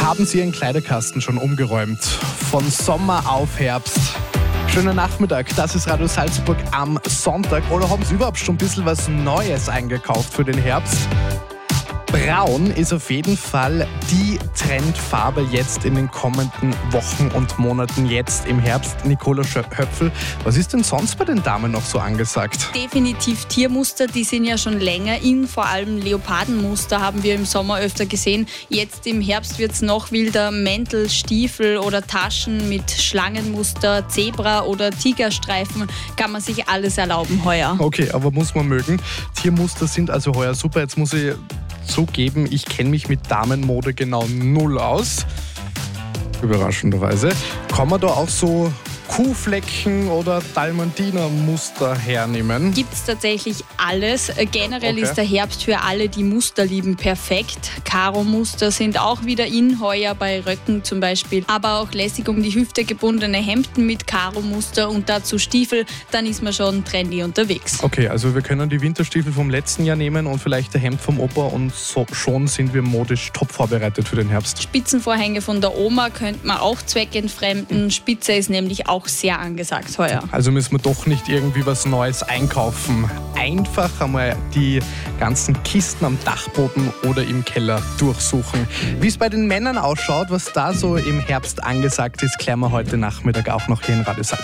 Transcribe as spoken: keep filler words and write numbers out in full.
Haben Sie Ihren Kleiderkasten schon umgeräumt? Von Sommer auf Herbst. Schönen Nachmittag, das ist Radio Salzburg am Sonntag. Oder haben Sie überhaupt schon ein bisschen was Neues eingekauft für den Herbst? Braun ist auf jeden Fall die Trendfarbe jetzt in den kommenden Wochen und Monaten, jetzt im Herbst. Nicola Höpfl, was ist denn sonst bei den Damen noch so angesagt? Definitiv Tiermuster, die sind ja schon länger in, vor allem Leopardenmuster haben wir im Sommer öfter gesehen. Jetzt im Herbst wird es noch wilder, Mäntel, Stiefel oder Taschen mit Schlangenmuster, Zebra- oder Tigerstreifen, kann man sich alles erlauben heuer. Okay, aber muss man mögen. Tiermuster sind also heuer super. Jetzt muss ich zugeben, ich kenne mich mit Damenmode genau null aus. Überraschenderweise. Kann man da auch so Kuhflecken oder Dalmatiner-Muster hernehmen? Gibt es tatsächlich alles. Generell Okay. ist der Herbst für alle, die Muster lieben, perfekt. Karo-Muster sind auch wieder in, heuer bei Röcken zum Beispiel. Aber auch lässig um die Hüfte gebundene Hemden mit Karo-Muster und dazu Stiefel, dann ist man schon trendy unterwegs. Okay, also wir können die Winterstiefel vom letzten Jahr nehmen und vielleicht ein Hemd vom Opa und so schon sind wir modisch top vorbereitet für den Herbst. Spitzenvorhänge von der Oma könnte man auch zweckentfremden. Spitze ist nämlich auch sehr angesagt heuer. Also müssen wir doch nicht irgendwie was Neues einkaufen. Einfach einmal die ganzen Kisten am Dachboden oder im Keller durchsuchen. Wie es bei den Männern ausschaut, was da so im Herbst angesagt ist, klären wir heute Nachmittag auch noch hier in Radio Salzburg.